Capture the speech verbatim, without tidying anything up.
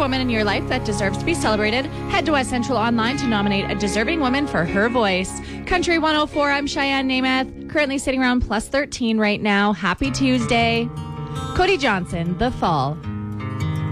woman in your life that deserves to be celebrated? Head to West Central Online to nominate a deserving woman for her voice. Country one oh four, I'm Cheyenne Namath. Currently sitting around plus thirteen right now. Happy Tuesday. Cody Johnson, The Fall.